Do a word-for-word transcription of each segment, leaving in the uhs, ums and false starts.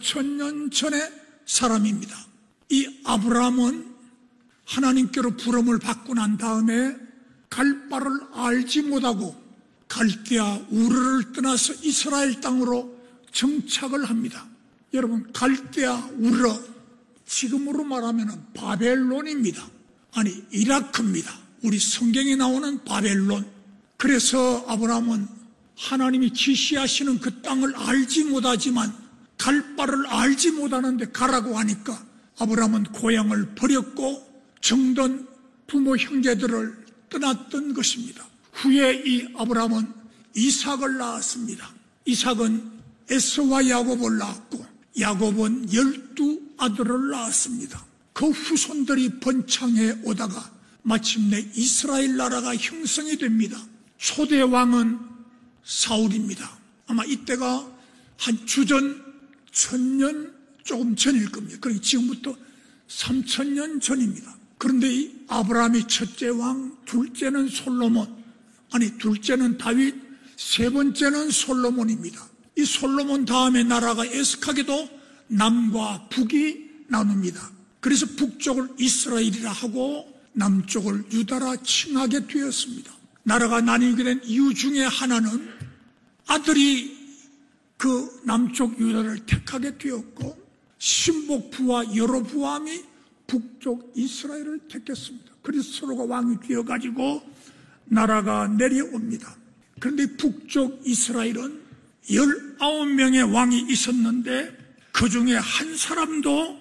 사천 년 전의 사람입니다. 이 아브라함은 하나님께로 부름을 받고 난 다음에 갈 바를 알지 못하고 갈대아 우르를 떠나서 이스라엘 땅으로 정착을 합니다. 여러분, 갈대아 우르, 지금으로 말하면 바벨론입니다. 아니, 이라크입니다. 우리 성경에 나오는 바벨론. 그래서 아브라함은 하나님이 지시하시는 그 땅을 알지 못하지만 갈 바를 알지 못하는데 가라고 하니까 아브라함은 고향을 버렸고 정든 부모 형제들을 떠났던 것입니다. 후에 이 아브라함은 이삭을 낳았습니다. 이삭은 에서와 야곱을 낳았고 야곱은 열두 아들을 낳았습니다. 그 후손들이 번창해 오다가 마침내 이스라엘 나라가 형성이 됩니다. 초대 왕은 사울입니다. 아마 이때가 한 주전 천년 조금 전일 겁니다. 그러니까 지금부터 삼천 년 전입니다. 그런데 이 아브라함이 첫째 왕, 둘째는 솔로몬, 아니 둘째는 다윗, 세 번째는 솔로몬입니다. 이 솔로몬 다음에 나라가 애석하게도 남과 북이 나눕니다. 그래서 북쪽을 이스라엘이라 하고 남쪽을 유다라 칭하게 되었습니다. 나라가 나뉘게 된 이유 중에 하나는 아들이 그 남쪽 유다를 택하게 되었고 신복부와 여로보암이 북쪽 이스라엘을 택했습니다. 그래서 서로가 왕이 되어가지고 나라가 내려옵니다. 그런데 북쪽 이스라엘은 열아홉 명의 왕이 있었는데 그 중에 한 사람도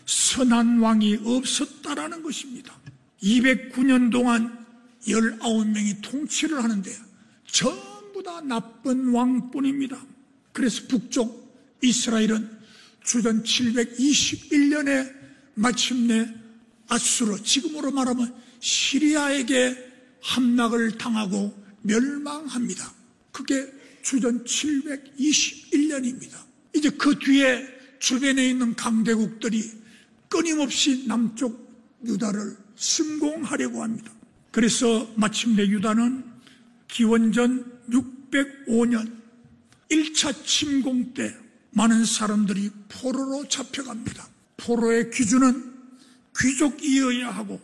선한 왕이 없었다라는 것입니다. 이백구 년 동안 열아홉 명이 통치를 하는데 전부 다 나쁜 왕뿐입니다. 그래서 북쪽 이스라엘은 주전 칠백이십일 년에 마침내 아수르, 지금으로 말하면 시리아에게 함락을 당하고 멸망합니다. 그게 주전 칠백이십일 년입니다. 이제 그 뒤에 주변에 있는 강대국들이 끊임없이 남쪽 유다를 침공하려고 합니다. 그래서 마침내 유다는 기원전 육백오 년 일 차 침공 때 많은 사람들이 포로로 잡혀갑니다. 포로의 기준은 귀족이어야 하고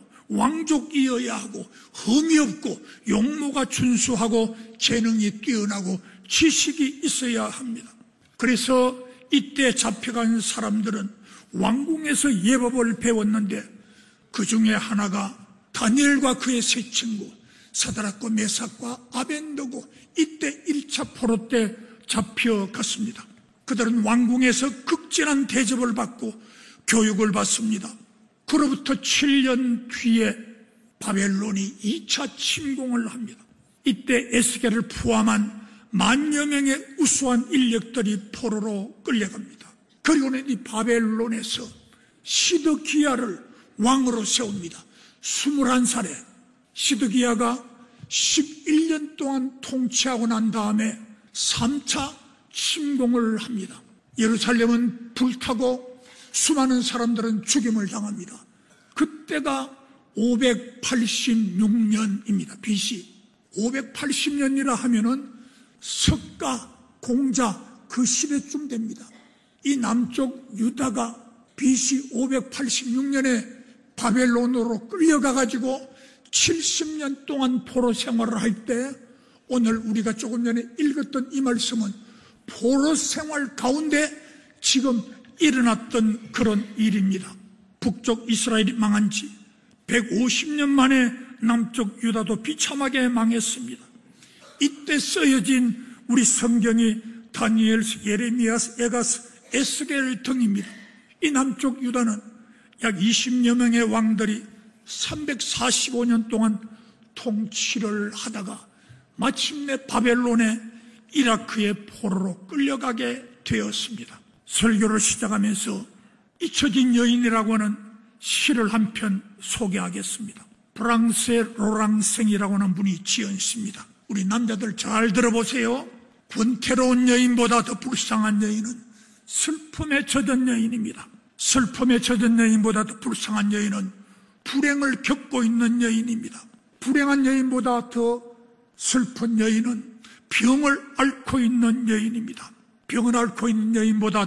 왕족이어야 하고 흠이 없고 용모가 준수하고 재능이 뛰어나고 지식이 있어야 합니다. 그래서 이때 잡혀간 사람들은 왕궁에서 예법을 배웠는데 그 중에 하나가 다니엘과 그의 세 친구 사드락과 메삭과 아벤느고, 이때 일 차 포로 때 잡혀갔습니다. 그들은 왕궁에서 극진한 대접을 받고 교육을 받습니다. 그로부터 칠 년 뒤에 바벨론이 이 차 침공을 합니다. 이때 에스겔을 포함한 만여 명의 우수한 인력들이 포로로 끌려갑니다. 그리고는 이 바벨론에서 시드기야를 왕으로 세웁니다. 스물한 살에 시드기야가 십일 년 동안 통치하고 난 다음에 삼 차 침공을 합니다. 예루살렘은 불타고 수많은 사람들은 죽임을 당합니다. 그때가 오백팔십육 년입니다. 비씨. 오백팔십 년이라 하면은 석가, 공자 그 시대쯤 됩니다. 이 남쪽 유다가 비씨 오백팔십육 년에 바벨론으로 끌려가가지고 칠십 년 동안 포로 생활을 할 때 오늘 우리가 조금 전에 읽었던 이 말씀은 포로 생활 가운데 지금 일어났던 그런 일입니다. 북쪽 이스라엘이 망한 지 백오십 년 만에 남쪽 유다도 비참하게 망했습니다. 이때 쓰여진 우리 성경이 다니엘, 예레미야스, 에가스, 에스겔 등입니다. 이 남쪽 유다는 약 이십여 명의 왕들이 삼백사십오 년 동안 통치를 하다가 마침내 바벨론의 이라크의 포로로 끌려가게 되었습니다. 설교를 시작하면서 잊혀진 여인이라고 하는 시를 한 편 소개하겠습니다. 프랑스의 로랑생이라고 하는 분이 지은 시입니다. 우리 남자들 잘 들어보세요. 권태로운 여인보다 더 불쌍한 여인은 슬픔에 젖은 여인입니다. 슬픔에 젖은 여인보다 더 불쌍한 여인은 불행을 겪고 있는 여인입니다. 불행한 여인보다 더 슬픈 여인은 병을 앓고 있는 여인입니다. 병을 앓고 있는 여인보다